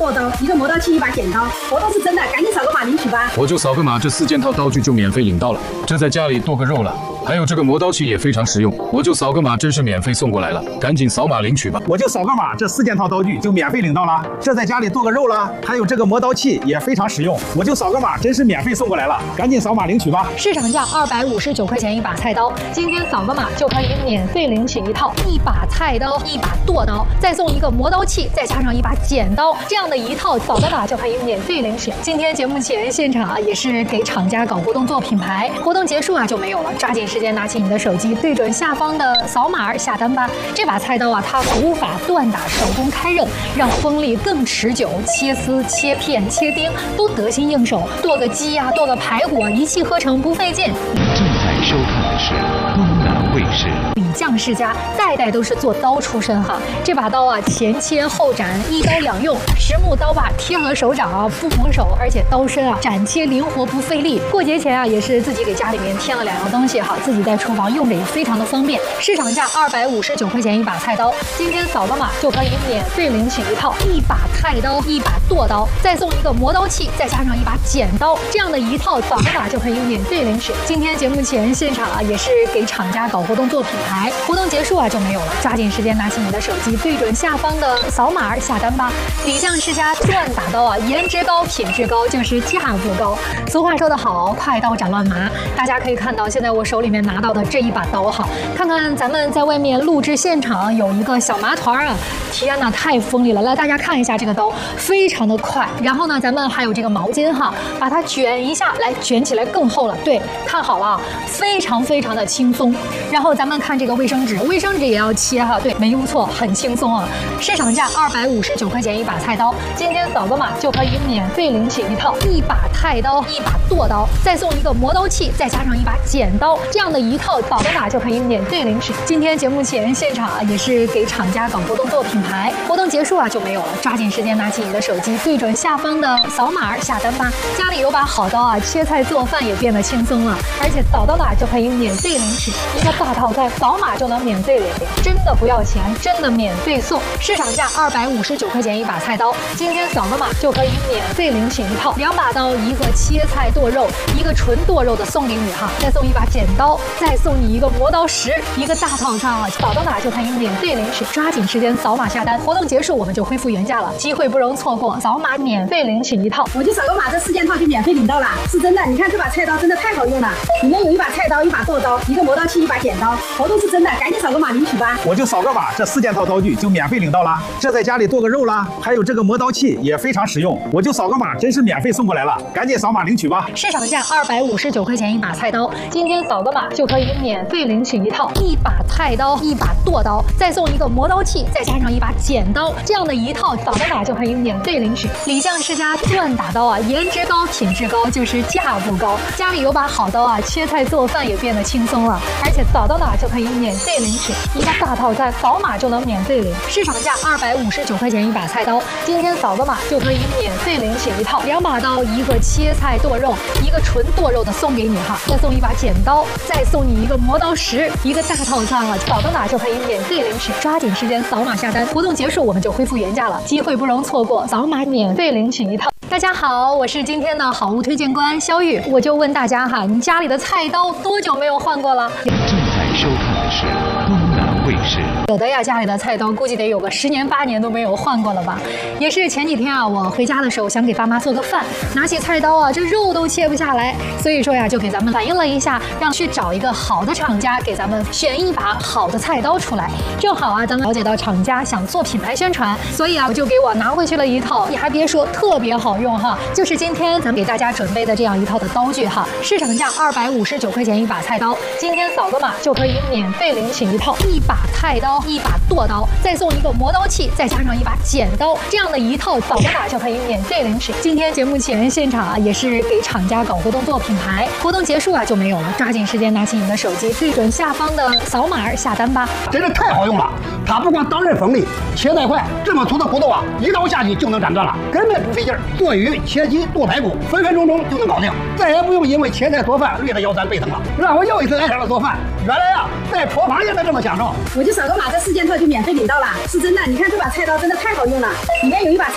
剁刀，一个磨刀器，一把剪刀，活动是真的，赶紧扫个码领取吧。 我就扫个码，这4件套道具就免费领到了。这在家里剁个肉了。还有这个磨刀器也非常实用，我就扫个码，真是免费送过来了，赶紧扫码领取吧。 我就扫个码，这4件套道具就免费领到了。这在家里剁个肉了。还有这个磨刀器也非常实用，我就扫个码，真是免费送过来了，赶紧扫码领取吧。 市场价259块钱一把菜刀，今天扫个码就可以免费领取一套一把菜刀、一把剁刀，再送一个磨刀器，再加上一把剪刀，这样的一套扫个码就可以免费领取。今天节目前现场也是给厂家搞活动做品牌，活动结束就没有了，抓紧时间拿起你的手机，对准下方的扫码下单吧。这把菜刀它古法锻打，手工开刃，让锋利更持久，切丝、切片、切丁都得心应手，剁个鸡剁个排骨一气呵成，不费劲。 你正在收看的是东南卫视。 李将世家代代都是做刀出身哈，这把刀前切后斩，一刀两用，实木刀把贴合手掌不缝手，而且刀身斩切灵活不费力。过节前也是自己给家里面添了2样东西自己在厨房用着也非常的方便。市场价259块钱一把菜刀，今天扫个码就可以免费领取一套一把菜刀、一把剁刀，再送一个磨刀器，再加上一把剪刀，这样的一套扫个码就可以免费领取。今天节目前现场也是给厂家搞活动做品牌，活动结束就没有了，抓紧时间拿起你的手机，对准下方的扫码下单吧。李将世家锻打刀颜值高、品质高，就是价不高。俗话说得好，快刀斩乱麻。大家可以看到，现在我手里面拿到的这一把刀看看咱们在外面录制现场有一个小麻团天哪，太锋利了！来，大家看一下这个刀，非常的快。然后呢，咱们还有这个毛巾把它卷一下，来卷起来更厚了。对，看好了，非常非常的轻松。然后咱们看这个卫生纸，卫生纸也要切对，没误错，很轻松市场价259块钱一把菜刀，今天扫个码就可以免费领取一套一把菜刀、一把剁刀，再送一个磨刀器，再加上一把剪刀，这样的一套扫个码就可以免费领取。今天节目前现场也是给厂家搞活动做品牌，活动结束就没有了，抓紧时间拿起你的手机，对准下方的扫码下单吧。家里有把好刀切菜做饭也变得轻松了，而且扫到哪就可以免费领取一个大套餐，扫码就能免费领，真的不要钱，真的免费送。市场价259块钱一把菜刀，今天扫个码就可以免费领取一套2把刀，一个切菜剁肉，一个纯剁肉的送给你再送一把剪刀，再送你一个磨刀石，一个大套餐扫到哪就可以免费领取，抓紧时间扫码下单，活动结束我们就恢复原价了，机会不容错过，扫码免费领取一套。 我就扫个码，这4件套就免费领到了，是真的。你看这把菜刀真的太好用了，里面有一把菜刀、一把剁刀、一个磨刀器、一把剪刀，活动是真的，赶紧扫个码领取吧。 我就扫个码，这4件套道具就免费领到了。这在家里剁个肉了。还有这个磨刀器也非常实用，我就扫个码，真是免费送过来了，赶紧扫码领取吧。 市场价259块钱一把菜刀，今天扫个码就可以免费领取一套一把菜刀、一把剁刀，再送一个磨刀器，再加上一把剪刀，这样的一套扫个码就可以免费领取。李将世家锻打刀颜值高、品质高，就是价不高。家里有把好刀切菜做饭也变得轻松了，而且扫到哪就可以免费领取一个大套餐，扫码就能免费领。市场价259块钱一把菜刀，今天扫个码就可以免费领取一套2把刀，一个切菜剁肉，一个纯剁肉的送给你再送一把剪刀，再送你一个磨刀石，一个大套餐扫到哪就可以免费领取，抓紧时间扫码下单，活动结束我们就恢复原价了，机会不容错过，扫码免费领取一套。大家好，我是今天的好物推荐官肖玉，我就问大家你家里的菜刀多久没有换过了？ 正在收看的是东南卫视。 有的家里的菜刀估计得有个10年8年都没有换过了吧。也是前几天我回家的时候想给爸妈做个饭，拿起菜刀这肉都切不下来，所以说就给咱们反映了一下，让去找一个好的厂家给咱们选一把好的菜刀出来。正好咱们了解到厂家想做品牌宣传，所以我就给我拿回去了一套，你还别说特别好用就是今天咱们给大家准备的这样一套的刀具市场价259块钱一把菜刀，今天扫个码就可以免费领取一套一把菜刀、一把剁刀，再送一个磨刀器，再加上一把剪刀，这样的一套扫个码就可以免费领取。今天节目前现场也是给厂家搞活动做品牌，活动结束就没有了，抓紧时间拿起你的手机，对准下方的扫码下单吧。 真是太好用了，它不光刀刃锋利，切带快，这么粗的骨头一刀下去就能斩断了，根本不费劲儿。剁鱼、切鸡、剁排骨，分分钟钟就能搞定，再也不用因为切菜做饭累得腰酸背疼了。让我又一次爱上了做饭，原来在厨房也能这么享受。 我就扫个码，这4件套就免费领到了，是真的。你看这把菜刀真的太好用了，里面有一把菜